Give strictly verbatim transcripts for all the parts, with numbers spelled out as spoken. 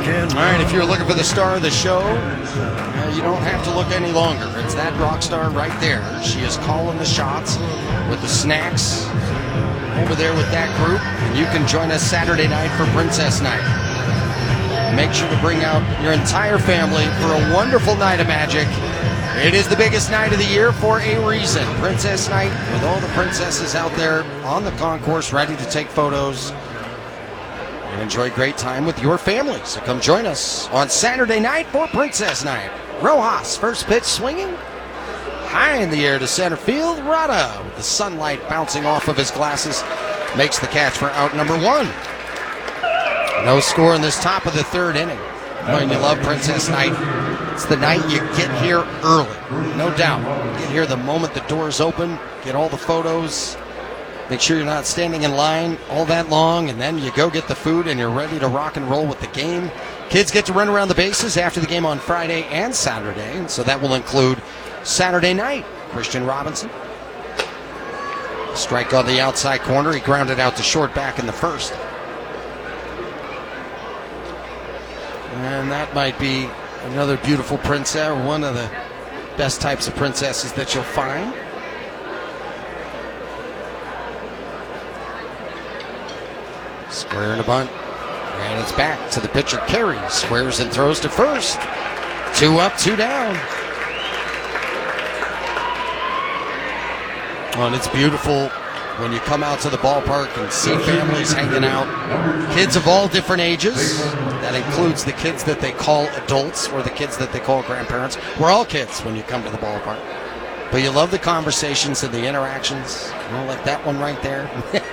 All right, if you're looking for the star of the show, uh, you don't have to look any longer. It's that rock star right there. She is calling the shots with the snacks over there with that group. And you can join us Saturday night for Princess Night. Make sure to bring out your entire family for a wonderful night of magic. It is the biggest night of the year for a reason. Princess Night, with all the princesses out there on the concourse ready to take photos and enjoy a great time with your family. So come join us on Saturday night for Princess Night. Rojas, first pitch swinging high in the air to center field. Rada, with the sunlight bouncing off of his glasses, makes the catch for out number one. No score in this top of the third inning. When you love Princess Night, it's the night you get here early, no doubt. You get here the moment the doors open, get all the photos, make sure you're not standing in line all that long, and then you go get the food and you're ready to rock and roll with the game. Kids get to run around the bases after the game on Friday and Saturday, and so that will include Saturday night. Christian Robinson, strike on the outside corner. He grounded out to short back in the first. And that might be another beautiful princess, or one of the best types of princesses that you'll find. Square and a bunt. And it's back to the pitcher, Carey. Squares and throws to first. Two up, two down. Oh, and it's beautiful when you come out to the ballpark and see families hanging out. Kids of all different ages. That includes the kids that they call adults or the kids that they call grandparents. We're all kids when you come to the ballpark. But you love the conversations and the interactions. You know, like that one right there.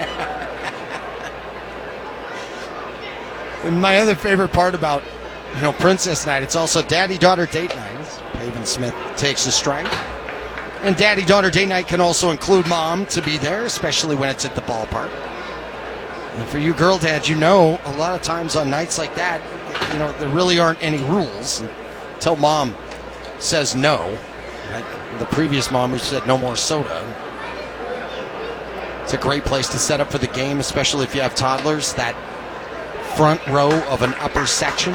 And my other favorite part about, you know, Princess Night, it's also daddy-daughter date night. Pavin Smith takes a strike. And daddy-daughter date night can also include mom to be there, especially when it's at the ballpark. And for you girl dads, you know, a lot of times on nights like that, you know, there really aren't any rules until mom says no. Like the previous mom who said no more soda. It's a great place to set up for the game, especially if you have toddlers. That front row of an upper section.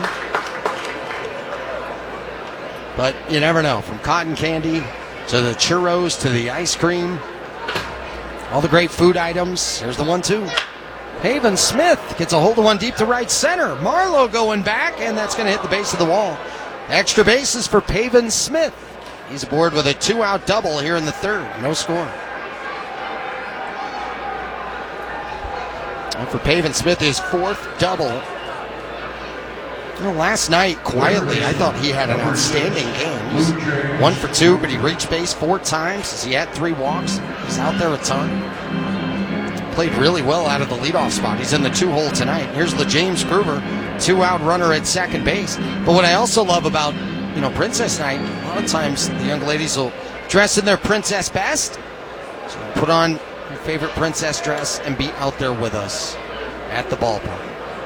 But you never know. From cotton candy to the churros to the ice cream, all the great food items. Here's the one two. Pavin Smith gets a hold of one deep to right center. Marlowe going back, and that's going to hit the base of the wall. Extra bases for Pavin Smith. He's aboard with a two-out double here in the third. No score. And for Pavin Smith, his fourth double. You know, last night, quietly, I thought he had an outstanding game. He was one for two, but he reached base four times. He had three walks. He's out there a ton. Played really well out of the leadoff spot. He's in the two-hole tonight. Here's the James Gruber, two-out runner at second base. But what I also love about, you know, Princess Night, a lot of times the young ladies will dress in their princess best. So put on your favorite princess dress and be out there with us at the ballpark.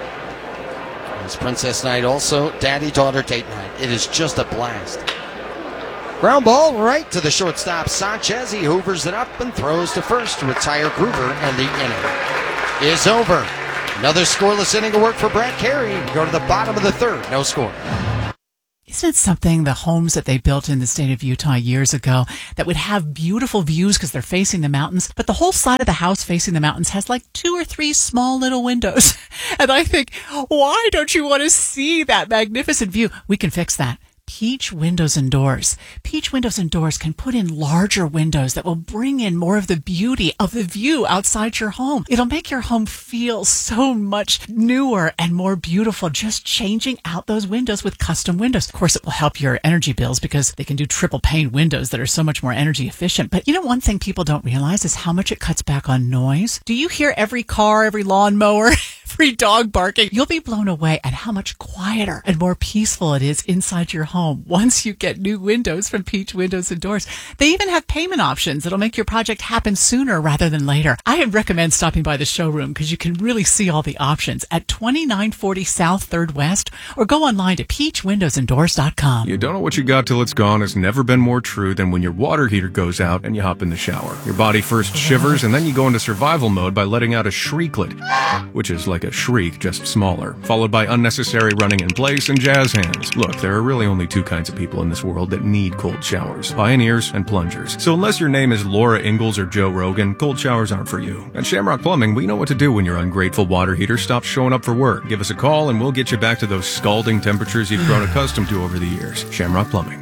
It's Princess Night, also daddy-daughter date night. It is just a blast. Ground ball right to the shortstop, Sanchez. He hoovers it up and throws to first to retire Gruber, and the inning is over. Another scoreless inning of work for Brett Carey. We go to the bottom of the third. No score. Isn't it something, the homes that they built in the state of Utah years ago that would have beautiful views because they're facing the mountains, but the whole side of the house facing the mountains has like two or three small little windows. And I think, why don't you want to see that magnificent view? We can fix that. Peach Windows and Doors. Peach Windows and Doors can put in larger windows that will bring in more of the beauty of the view outside your home. It'll make your home feel so much newer and more beautiful, just changing out those windows with custom windows. Of course, it will help your energy bills because they can do triple pane windows that are so much more energy efficient. But you know, one thing people don't realize is how much it cuts back on noise. Do you hear every car, every lawnmower, every dog barking? You'll be blown away at how much quieter and more peaceful it is inside your home once you get new windows from Peach Windows and Doors. They even have payment options that'll make your project happen sooner rather than later. I recommend stopping by the showroom because you can really see all the options at twenty-nine forty South third West, or go online to peach windows and doors dot com. You don't know what you got till it's gone has never been more true than when your water heater goes out and you hop in the shower. Your body first shivers and then you go into survival mode by letting out a shrieklet, which is like like a shriek, just smaller, followed by unnecessary running in place and jazz hands. Look, there are really only two kinds of people in this world that need cold showers: pioneers and plungers. So unless your name is Laura Ingalls or Joe Rogan, cold showers aren't for you. At Shamrock Plumbing, we know what to do when your ungrateful water heater stops showing up for work. Give us a call and we'll get you back to those scalding temperatures you've grown accustomed to over the years. Shamrock Plumbing.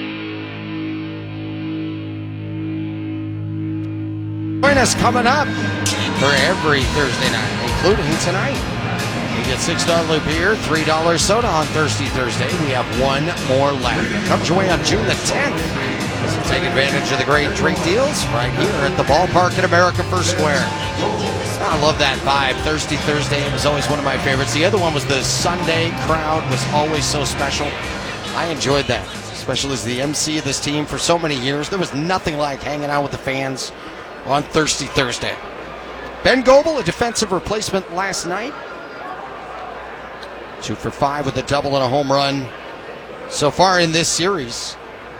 Join us coming up for every Thursday night, including tonight. You get six dollar loop beer, three dollar soda on Thirsty Thursday. We have one more left. It comes your way on June the tenth. So take advantage of the great drink deals right here at the ballpark at America First Square. I love that vibe. Thirsty Thursday was always one of my favorites. The other one was the Sunday crowd was always so special. I enjoyed that, especially as the M C of this team for so many years. There was nothing like hanging out with the fans on Thirsty Thursday. Ben Goebel, a defensive replacement last night. Two for five with a double and a home run so far in this series.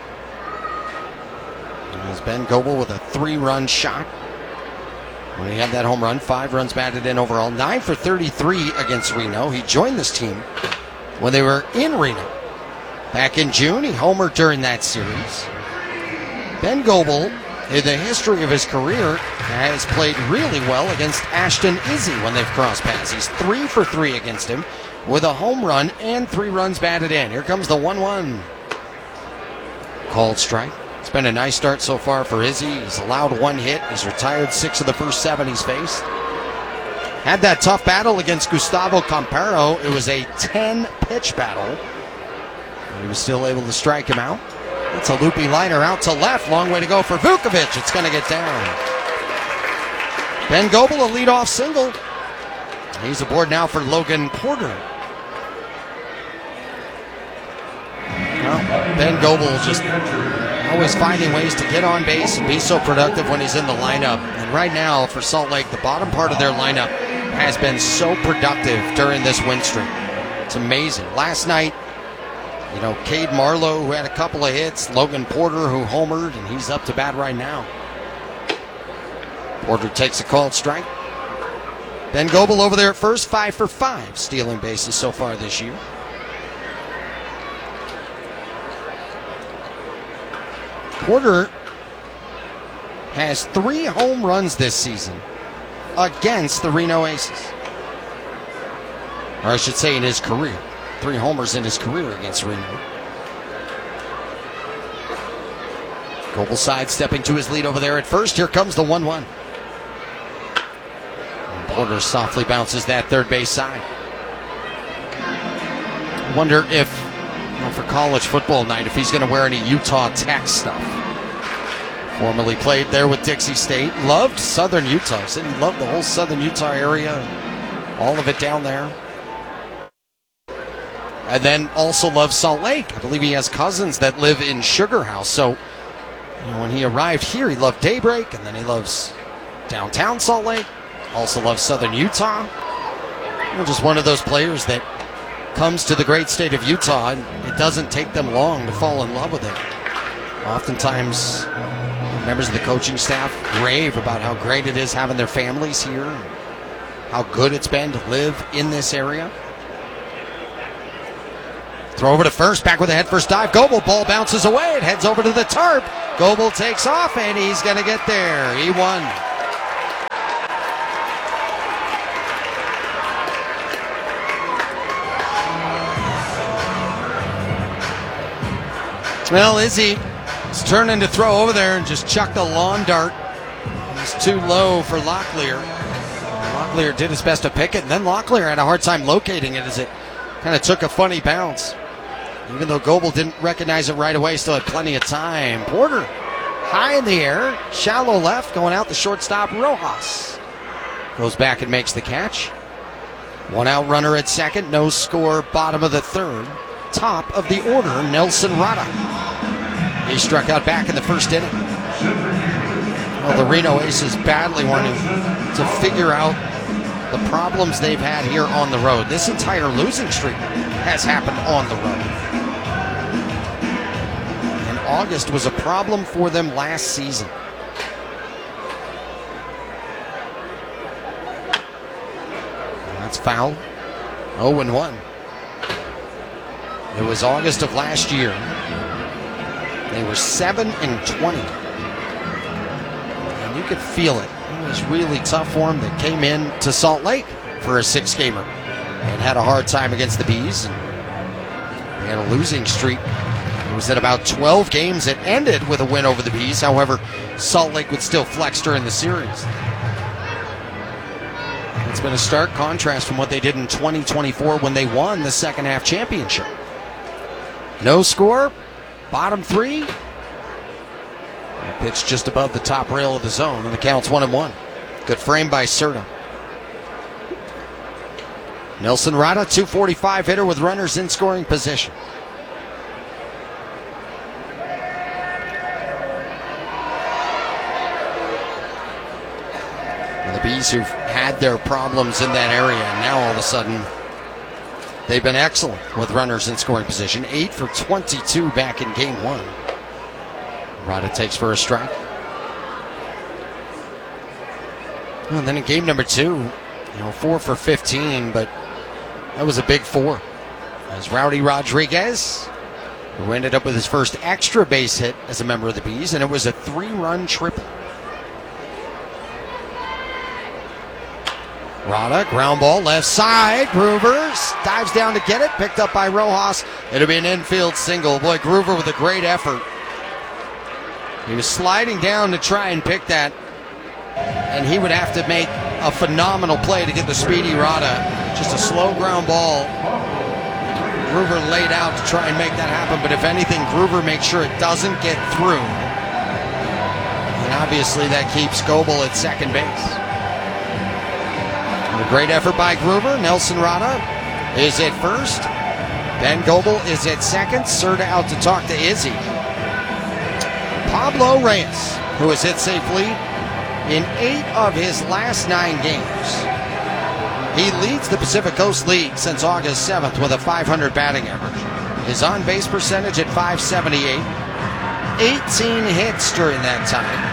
As Ben Goebel with a three-run shot when he had that home run. Five runs batted in overall. Nine for thirty-three against Reno. He joined this team when they were in Reno back in June. He homered during that series. Ben Goebel, in the history of his career, has played really well against Ashton Izzy when they've crossed paths. He's three for three against him with a home run and three runs batted in. Here comes the one one. Called strike. It's been a nice start so far for Izzy. He's allowed one hit. He's retired six of the first seven he's faced. Had that tough battle against Gustavo Campero. It was a ten-pitch battle. He was still able to strike him out. It's a loopy liner out to left. Long way to go for Vukovic. It's going to get down. Ben Goebel, a leadoff single. He's aboard now for Logan Porter. Well, Ben Goebel just always finding ways to get on base and be so productive when he's in the lineup. And right now, for Salt Lake, the bottom part of their lineup has been so productive during this win streak. It's amazing. Last night, you know, Cade Marlowe, who had a couple of hits, Logan Porter, who homered, and he's up to bat right now. Porter takes a called strike. Ben Goebel over there at first, five for five, stealing bases so far this year. Porter has three home runs this season against the Reno Aces. Or I should say in his career. Three homers in his career against Reno. Goebel sidestepping to his lead over there at first. Here comes the one one. Porter softly bounces that third base side. Wonder if, you know, for college football night, if he's going to wear any Utah Tech stuff. Formerly played there with Dixie State. Loved Southern Utah. Said he loved the whole Southern Utah area. All of it down there. And then also loves Salt Lake. I believe he has cousins that live in Sugar House. So, you know, when he arrived here, he loved Daybreak, and then he loves downtown Salt Lake. Also loves Southern Utah. You know, just one of those players that comes to the great state of Utah, and it doesn't take them long to fall in love with it. Oftentimes, members of the coaching staff rave about how great it is having their families here, how good it's been to live in this area. Throw over to first, back with a head first dive. Goebel, ball bounces away. It heads over to the tarp. Goebel takes off, and he's going to get there. He won. Well, Izzy is turning to throw over there and just chucked a lawn dart. It's too low for Locklear. Locklear did his best to pick it, and then Locklear had a hard time locating it as it kind of took a funny bounce. Even though Goebel didn't recognize it right away, still had plenty of time. Porter, high in the air, shallow left, going out the shortstop, Rojas. Goes back and makes the catch. One out runner at second, no score, bottom of the third. Top of the order, Nelson Rada. He struck out back in the first inning. Well, the Reno Aces badly wanting to figure out the problems they've had here on the road. This entire losing streak has happened on the road. And August was a problem for them last season. That's foul. oh and one. It was August of last year. They were seven and twenty. And you could feel it. It was really tough for them. They came in to Salt Lake for a six-gamer and had a hard time against the Bees. And they had a losing streak. It was at about twelve games. It ended with a win over the Bees. However, Salt Lake would still flex during the series. It's been a stark contrast from what they did in twenty twenty-four when they won the second half championship. No score, bottom three. A pitch just above the top rail of the zone, and the count's one and one. Good frame by Serta. Nelson Rada, two forty-five hitter with runners in scoring position. And the Bees, who've had their problems in that area, and now all of a sudden they've been excellent with runners in scoring position. eight for twenty-two back in game one. Rada takes for a strike. And then in game number two, you know, four for fifteen, but that was a big four. As Rowdy Rodriguez, who ended up with his first extra base hit as a member of the Bees, and it was a three-run triple. Rada, ground ball, left side. Groover dives down to get it, picked up by Rojas. It'll be an infield single. Boy, Groover with a great effort. He was sliding down to try and pick that, and he would have to make a phenomenal play to get the speedy Rada. Just a slow ground ball. Groover laid out to try and make that happen, but if anything, Groover makes sure it doesn't get through. And obviously that keeps Goebel at second base. A great effort by Groover. Nelson Rada is at first. Ben Goebel is at second. Serta out to talk to Izzy. Pablo Reyes, who has hit safely in eight of his last nine games. He leads the Pacific Coast League since August seventh with a five hundred batting average. His on-base percentage at five seventy-eight. eighteen hits during that time.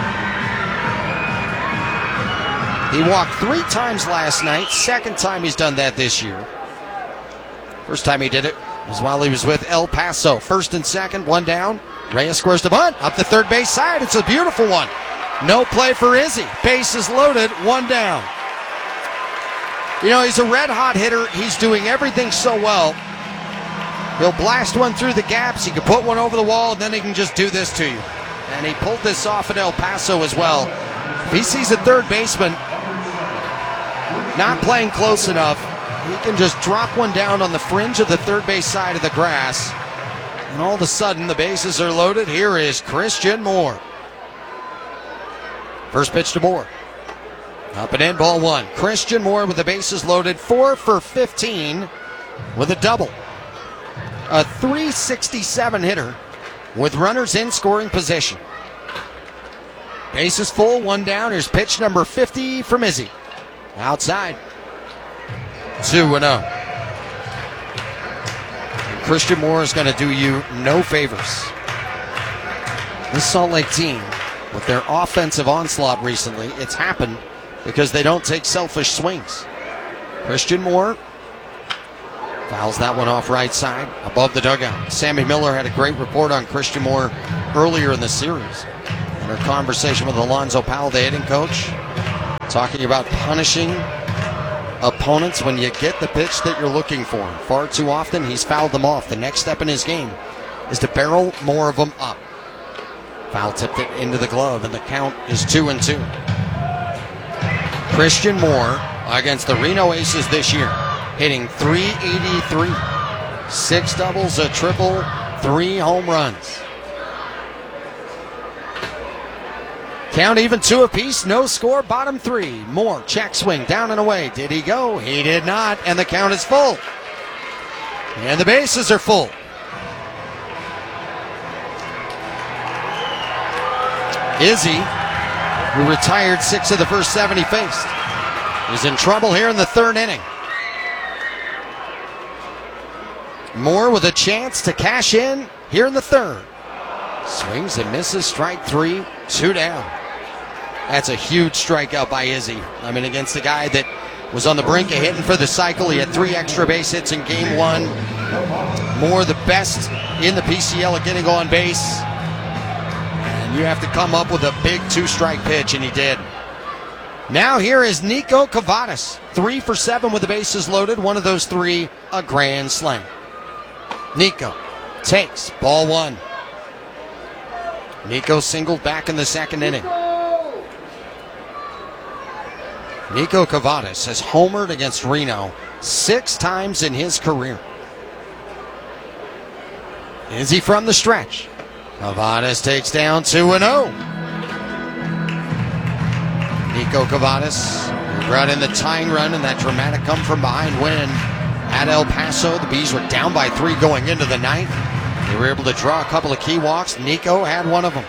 He walked three times last night. Second time he's done that this year. First time he did it was while he was with El Paso. First and second, one down. Reyes scores the bunt up the third base side. It's a beautiful one. No play for Izzy. Base is loaded, one down. You know, he's a red-hot hitter. He's doing everything so well. He'll blast one through the gaps. He can put one over the wall, and then he can just do this to you. And he pulled this off at El Paso as well. If he sees a third baseman not playing close enough, he can just drop one down on the fringe of the third base side of the grass. And all of a sudden, the bases are loaded. Here is Christian Moore. First pitch to Moore. Up and in, ball one. Christian Moore with the bases loaded, four for fifteen with a double. A three sixty-seven hitter with runners in scoring position. Bases full, one down. Here's pitch number fifty from Izzy. Outside. two and oh. Christian Moore is going to do you no favors. This Salt Lake team, with their offensive onslaught recently, it's happened because they don't take selfish swings. Christian Moore fouls that one off right side, above the dugout. Sammy Miller had a great report on Christian Moore earlier in the series. In her conversation with Alonzo Powell, the hitting coach, talking about punishing opponents when you get the pitch that you're looking for. Far too often, he's fouled them off. The next step in his game is to barrel more of them up. Foul tipped it into the glove, and the count is two and two. Christian Moore against the Reno Aces this year, hitting three eighty-three. Six doubles, a triple, three home runs. Count even two apiece, no score, bottom three. Moore, check swing, down and away. Did he go? He did not, and the count is full. And the bases are full. Izzy, who retired six of the first seven he faced, is in trouble here in the third inning. Moore with a chance to cash in here in the third. Swings and misses, strike three, two down. That's a huge strikeout by Izzy. I mean, against a guy that was on the brink of hitting for the cycle. He had three extra base hits in game one. Moore, the best in the P C L at getting on base. And you have to come up with a big two-strike pitch, and he did. Now here is Nico Cavadas. Three for seven with the bases loaded. One of those three, a grand slam. Nico takes ball one. Nico singled back in the second inning. Nico Cavadas has homered against Reno six times in his career. Is he from the stretch? Cavadas takes down two and oh. Nico Cavadas brought in the tying run in that dramatic come from behind win at El Paso. The Bees were down by three going into the ninth. They were able to draw a couple of key walks. Nico had one of them.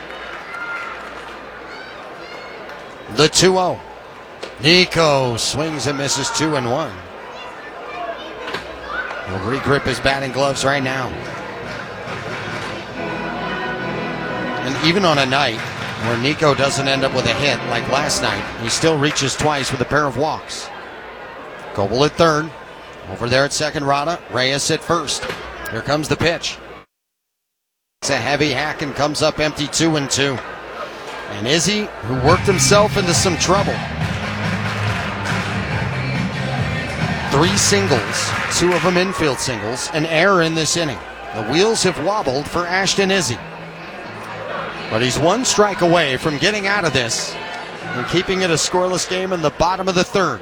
The two oh. Nico swings and misses two and one. He'll regrip his batting gloves right now. And even on a night where Nico doesn't end up with a hit like last night, he still reaches twice with a pair of walks. Coble at third. Over there at second, Rada. Reyes at first. Here comes the pitch. It's a heavy hack and comes up empty, two and two. And Izzy, who worked himself into some trouble. Three singles, two of them infield singles, an error in this inning. The wheels have wobbled for Ashton Izzy. But he's one strike away from getting out of this and keeping it a scoreless game in the bottom of the third.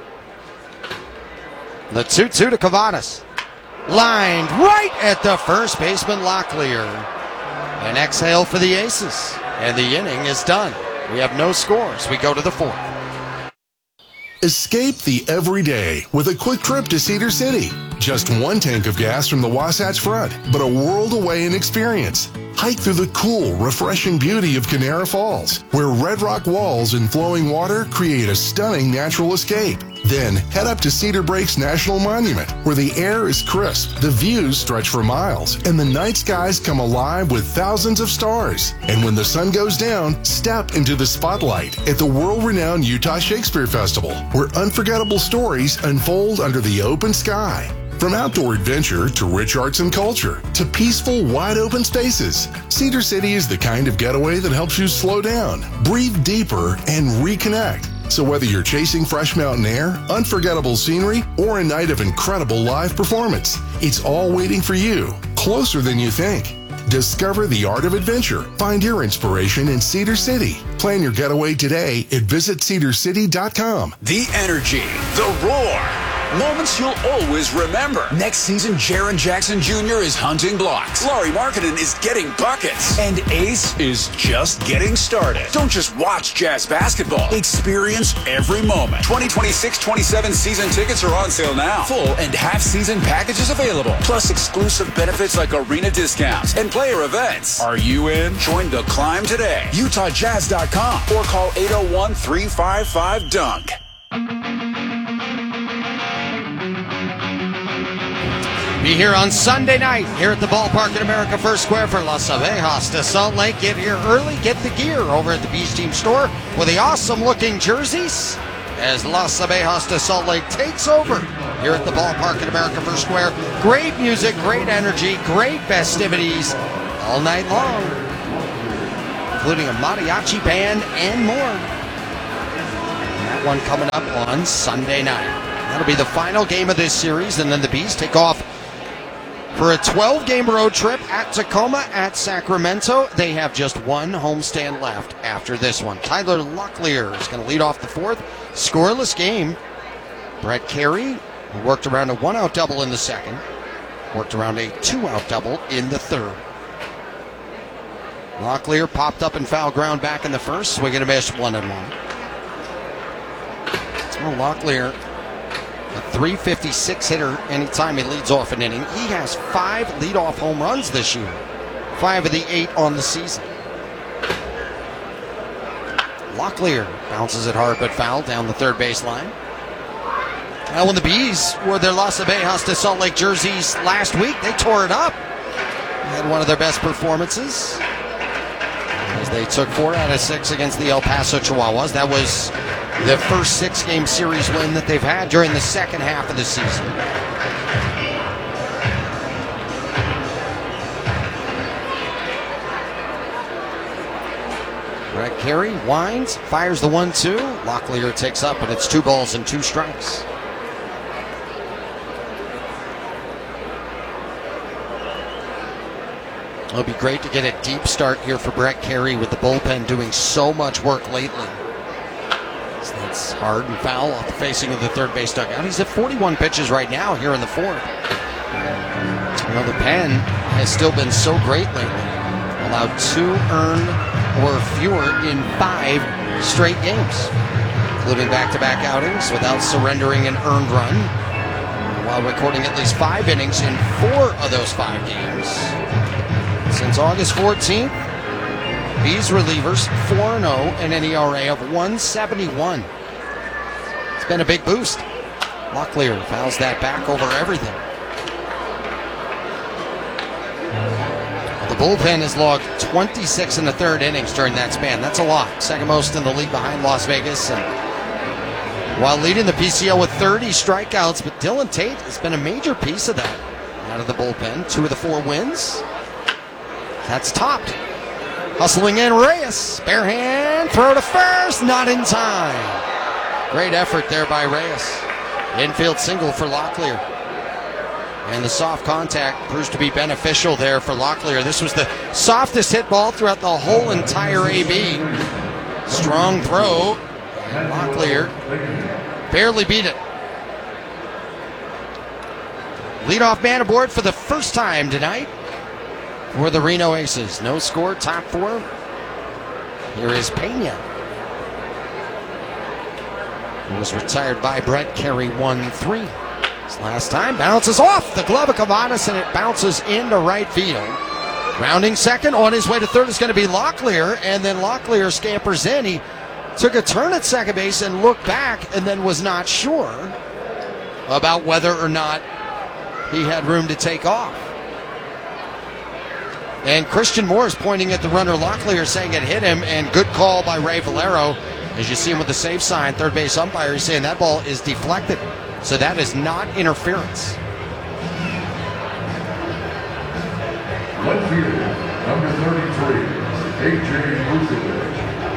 The two two to Cavadas. Lined right at the first baseman, Locklear. An exhale for the Aces. And the inning is done. We have no scores. We go to the fourth. Escape the everyday with a quick trip to Cedar City. Just one tank of gas from the Wasatch Front, but a world away in experience. Hike through the cool, refreshing beauty of Canara Falls, where red rock walls and flowing water create a stunning natural escape. Then head up to Cedar Breaks National Monument, where the air is crisp, the views stretch for miles, and the night skies come alive with thousands of stars. And when the sun goes down, step into the spotlight at the world-renowned Utah Shakespeare Festival, where unforgettable stories unfold under the open sky. From outdoor adventure to rich arts and culture to peaceful, wide-open spaces, Cedar City is the kind of getaway that helps you slow down, breathe deeper, and reconnect. So whether you're chasing fresh mountain air, unforgettable scenery, or a night of incredible live performance, it's all waiting for you, closer than you think. Discover the art of adventure. Find your inspiration in Cedar City. Plan your getaway today at visit cedar city dot com. The energy, the roar. Moments you'll always remember. Next season, Jaren Jackson Junior is hunting blocks. Laurie Markkinen is getting buckets. And Ace is just getting started. Don't just watch Jazz basketball. Experience every moment. twenty twenty-six twenty-seven season tickets are on sale now. Full and half season packages available. Plus exclusive benefits like arena discounts and player events. Are you in? Join the climb today. Utah Jazz dot com or call eight oh one, three five five, dunk. Be here on Sunday night here at the Ballpark at America First Square for Las Abejas de Salt Lake. Get here early, get the gear over at the Beach Team store with the awesome-looking jerseys as Las Abejas de Salt Lake takes over here at the Ballpark at America First Square. Great music, great energy, great festivities all night long, including a mariachi band and more. And that one coming up on Sunday night. That'll be the final game of this series, and then the Bees take off for a twelve-game road trip at Tacoma, at Sacramento. They have just one homestand left after this one. Tyler Locklear is going to lead off the fourth. Scoreless game. Brett Carey, who worked around a one-out double in the second, worked around a two-out double in the third. Locklear popped up in foul ground back in the first, swinging a miss, one and one. Oh, Locklear, a three fifty-six hitter anytime he leads off an inning. He has five leadoff home runs this year. Five of the eight on the season. Locklear bounces it hard but foul down the third baseline. Now when the Bees wore their Las Abejas de Salt Lake jerseys last week, they tore it up. They had one of their best performances. as they took four out of six against the El Paso Chihuahuas. That was the first six-game series win that they've had during the second half of the season. Brett Carey winds, fires the one two. Locklear takes up, and it's two balls and two strikes. It'll be great to get a deep start here for Brett Carey with the bullpen doing so much work lately. So that's hard and foul off the facing of the third base dugout. He's at forty-one pitches right now here in the fourth. You know, the pen has still been so great lately. Allowed two earned or fewer in five straight games, including back-to-back outings without surrendering an earned run, while recording at least five innings in four of those five games. Since August fourteenth, these relievers four and oh and an E R A of one seventy-one. It's been a big boost. Locklear fouls that back over everything. The bullpen has logged twenty-six in the third innings during that span. That's a lot. Second most in the league behind Las Vegas. And while leading the P C L with thirty strikeouts, but Dylan Tate has been a major piece of that out of the bullpen. Two of the four wins. That's topped. Hustling in Reyes. Bare hand. Throw to first. Not in time. Great effort there by Reyes. Infield single for Locklear. And the soft contact proves to be beneficial there for Locklear. This was the softest hit ball throughout the whole entire A B. Strong throw. And Locklear barely beat it. Leadoff man aboard for the first time tonight for the Reno Aces. No score, top four. Here is Pena. He was retired by Brett Carey, one three. His last time bounces off the glove of Cavadas, and it bounces into right field. Rounding second, on his way to third is going to be Locklear, and then Locklear scampers in. He took a turn at second base and looked back, and then was not sure about whether or not he had room to take off. And Christian Moore is pointing at the runner Locklear, saying it hit him, and good call by Ray Valero. As you see him with the safe sign, third base umpire is saying that ball is deflected. So that is not interference. Left field, number thirty-three, A J Vukovic.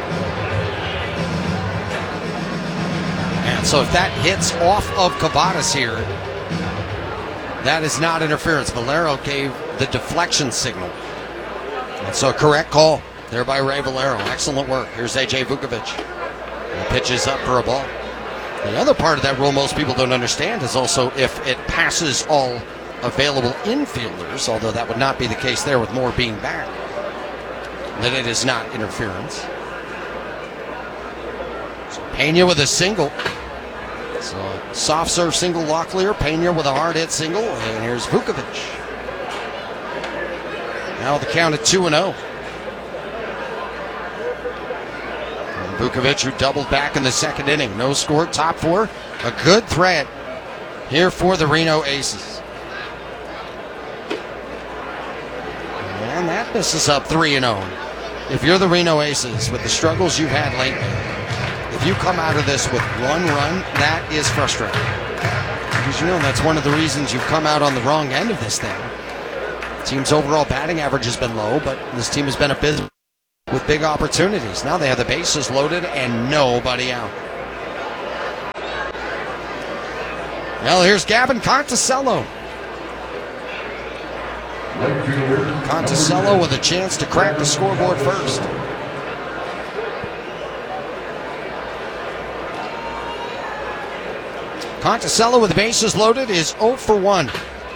And so if that hits off of Cavadas here, that is not interference. Valero gave the deflection signal. And so a correct call there by Ray Valero. Excellent work. Here's A J Vukovic. The pitch is up for a ball. The other part of that rule most people don't understand is also if it passes all available infielders, although that would not be the case there with Moore being back, that it is not interference. So Pena with a single. So soft serve single Locklear. Pena with a hard hit single. And here's Vukovic. Now the count at two and oh. Vukovic, who doubled back in the second inning. No score, top four. A good threat here for the Reno Aces. And that misses up three and oh. If you're the Reno Aces, with the struggles you've had lately, if you come out of this with one run, that is frustrating. Because you know that's one of the reasons you've come out on the wrong end of this thing. The team's overall batting average has been low, but this team has been abysmal with big opportunities. Now they have the bases loaded and nobody out. Well, here's Gavin Conticello. Conticello with a chance to crack the scoreboard first. Conticello with the bases loaded is oh for one.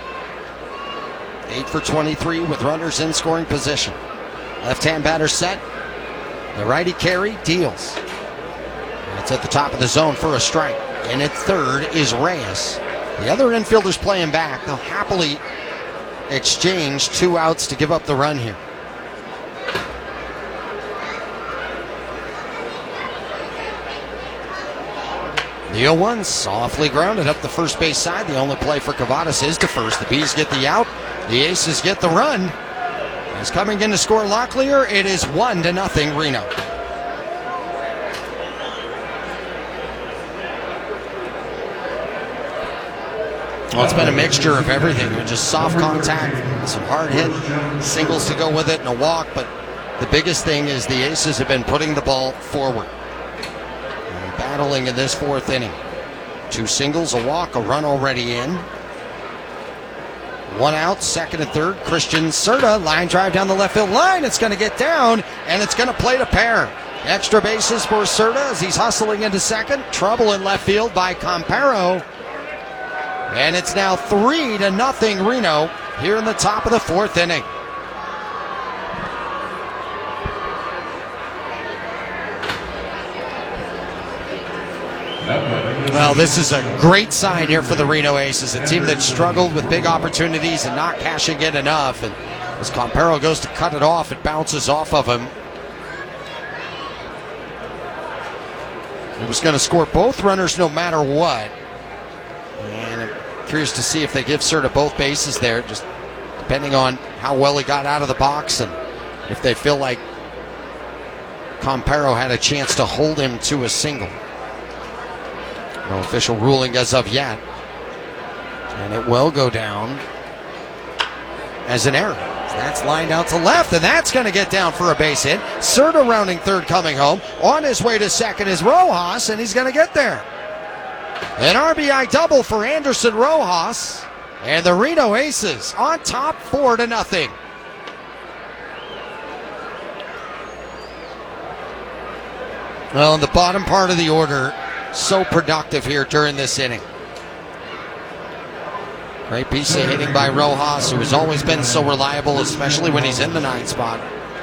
eight for twenty-three with runners in scoring position. Left-hand batter set. The righty Carey deals. It's at the top of the zone for a strike. And at third is Reyes. The other infielders playing back. They'll happily exchange two outs to give up the run here. The oh one softly grounded up the first base side. The only play for Cavadas is to first. The Bees get the out. The Aces get the run. is coming in to score Locklear. It is one to nothing Reno. Well, it's been a mixture of everything. Just soft contact, some hard hit, singles to go with it, and a walk. But the biggest thing is the Aces have been putting the ball forward and battling in this fourth inning. Two singles, a walk, a run already in. One out, second and third. Christian Serta, line drive down the left field line. It's going to get down, and it's going to play to pair. Extra bases for Serta as he's hustling into second. Trouble in left field by Comparo. And it's now three to nothing Reno here in the top of the fourth inning. Well, this is a great sign here for the Reno Aces, a team that struggled with big opportunities and not cashing in enough. And as Comparo goes to cut it off, it bounces off of him. He was going to score both runners no matter what. And I'm curious to see if they give Serta both bases there, just depending on how well he got out of the box and if they feel like Comparo had a chance to hold him to a single. No official ruling as of yet. And it will go down as an error. That's lined out to left, and that's going to get down for a base hit. Serta rounding third coming home. On his way to second is Rojas, and he's going to get there. An R B I double for Anderson Rojas. And the Reno Aces on top four to nothing. Well, in the bottom part of the order, so productive here during this inning. Great piece of hitting by Rojas, who has always been so reliable, especially when he's in the ninth spot.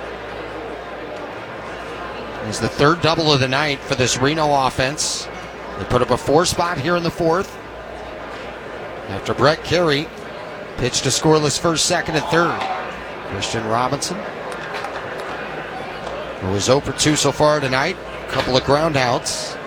It's the third double of the night for this Reno offense. They put up a four spot here in the fourth after Brett Carey pitched a scoreless first, second, and third. Christian Robinson, who was zero for two so far tonight, a couple of ground outs.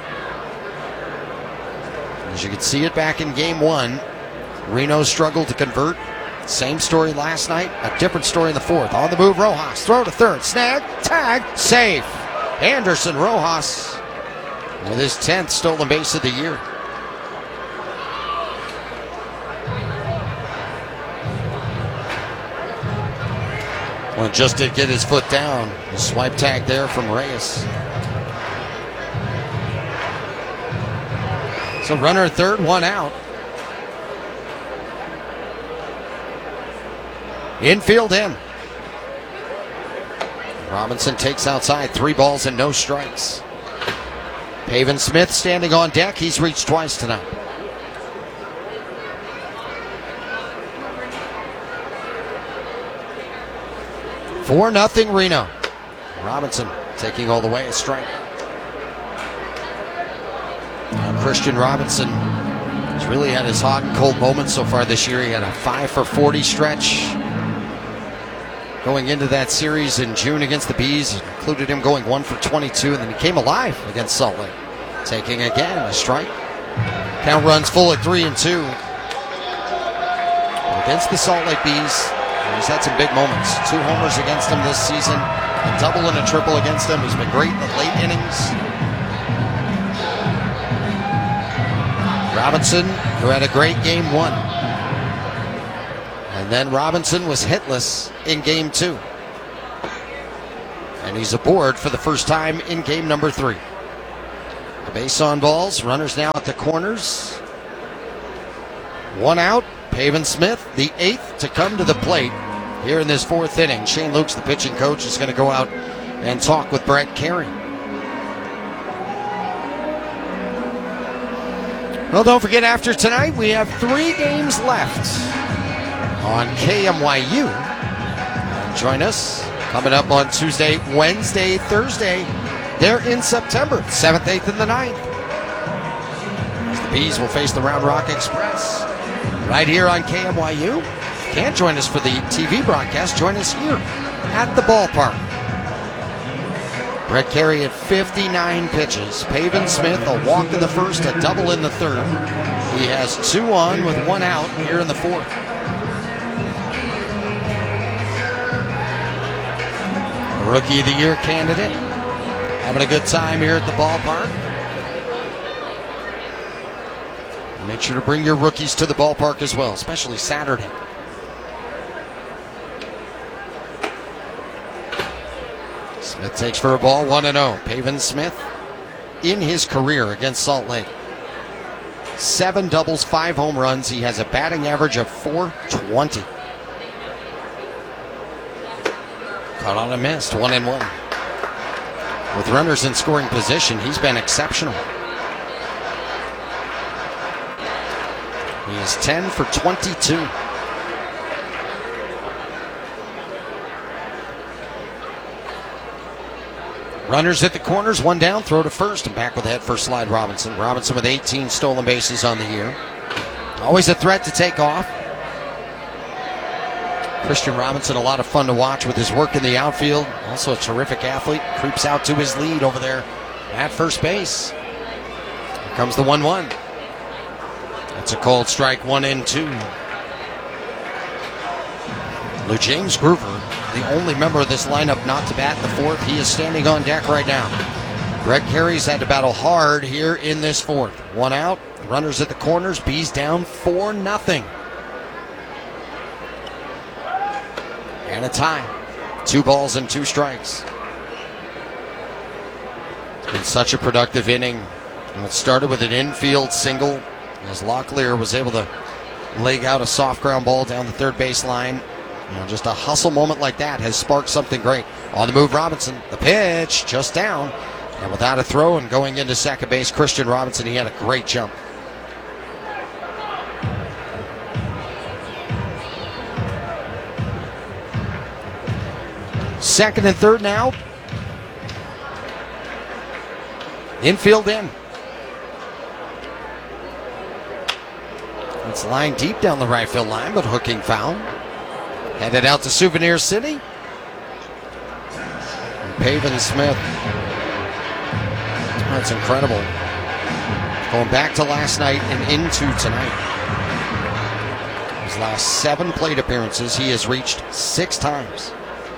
As you can see it back in game one, Reno struggled to convert. Same story last night, a different story in the fourth. On the move, Rojas, throw to third, snag, tag, safe. Anderson Rojas with his tenth stolen base of the year. Well, just did get his foot down. A swipe tag there from Reyes. So runner at third, one out. Infield in. Robinson takes outside, three balls and no strikes. Pavin Smith standing on deck. He's reached twice tonight. four nothing Reno. Robinson taking all the way, a strike. Now Christian Robinson has really had his hot and cold moments so far this year. He had a five for forty stretch going into that series in June against the Bees. Included him going one for twenty-two, and then he came alive against Salt Lake. Taking again a strike. Count runs full at three and two. Against the Salt Lake Bees, he's had some big moments. Two homers against him this season. A double and a triple against him. He's been great in the late innings. Robinson, who had a great game one. And then Robinson was hitless in game two. And he's aboard for the first time in game number three. The base on balls, runners now at the corners. One out, Pavin Smith, the eighth to come to the plate here in this fourth inning. Shane Lukes, the pitching coach, is going to go out and talk with Brett Carey. Well, don't forget, after tonight, we have three games left on K M Y U. Join us coming up on Tuesday, Wednesday, Thursday. They're in September, seventh, eighth, and the ninth. As the Bees will face the Round Rock Express right here on K M Y U. Can't join us for the T V broadcast. Join us here at the ballpark. Brett Carey at fifty-nine pitches. Pavin Smith, a walk in the first, a double in the third. He has two on with one out here in the fourth. Rookie of the Year candidate. Having a good time here at the ballpark. Make sure to bring your rookies to the ballpark as well, especially Saturday. Smith takes for a ball, one and oh. Pavin Smith in his career against Salt Lake. Seven doubles, five home runs. He has a batting average of four twenty. Caught on a missed, one and one. With runners in scoring position, he's been exceptional. He is ten for twenty-two. Runners at the corners, one down, throw to first, and back with the head first slide Robinson. Robinson with eighteen stolen bases on the year. Always a threat to take off. Christian Robinson, a lot of fun to watch with his work in the outfield. Also a terrific athlete. Creeps out to his lead over there at first base. Here comes the one one. That's a called strike, one and two. Lou James Groover, the only member of this lineup not to bat in the fourth. He is standing on deck right now. Brett Carey's had to battle hard here in this fourth. One out, runners at the corners, Bees down four nothing. And a tie. Two balls and two strikes. It's been such a productive inning. And it started with an infield single as Locklear was able to leg out a soft ground ball down the third base line. You know, just a hustle moment like that has sparked something great. On the move, Robinson. The pitch, just down. And without a throw and going into second base, Christian Robinson, he had a great jump. Second and third now. Infield in. It's lined deep down the right field line, but hooking foul. Headed out to Souvenir City. And Pavin Smith. That's incredible. Going back to last night and into tonight. His last seven plate appearances, he has reached six times.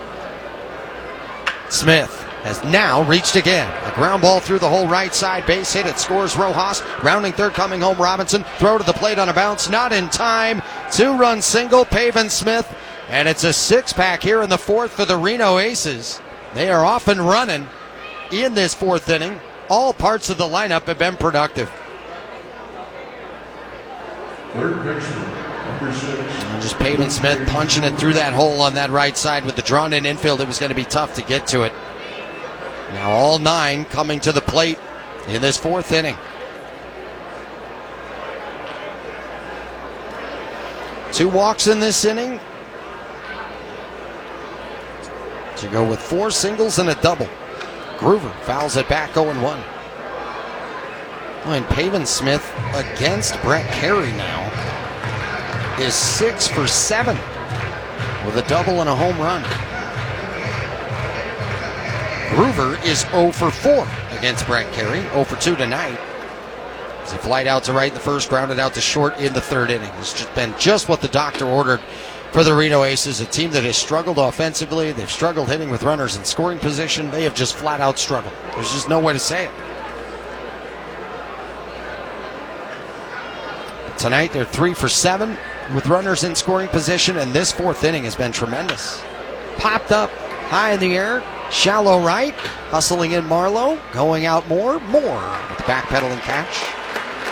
Smith has now reached again. A ground ball through the whole right side, base hit. It scores Rojas. Rounding third, coming home Robinson. Throw to the plate on a bounce, not in time. Two-run single, Pavin Smith. And it's a six-pack here in the fourth for the Reno Aces. They are off and running in this fourth inning. All parts of the lineup have been productive. Third baseman, number six. And just Pavin Smith punching it through that hole on that right side with the drawn-in infield. It was going to be tough to get to it. Now all nine coming to the plate in this fourth inning. Two walks in this inning. To go with four singles and a double. Groover fouls it back oh and one. And Pavin Smith against Brett Carey now is six for seven with a double and a home run. Groover is oh for four against Brett Carey, oh for two tonight. As he flied out to right in the first, grounded out to short in the third inning. It's just been just what the doctor ordered for the Reno Aces, a team that has struggled offensively. They've struggled hitting with runners in scoring position. They have just flat out struggled. There's just no way to say it. Tonight they're three for seven with runners in scoring position, and this fourth inning has been tremendous. Popped up high in the air, shallow right, hustling in Marlowe, going out more, more with the backpedaling catch.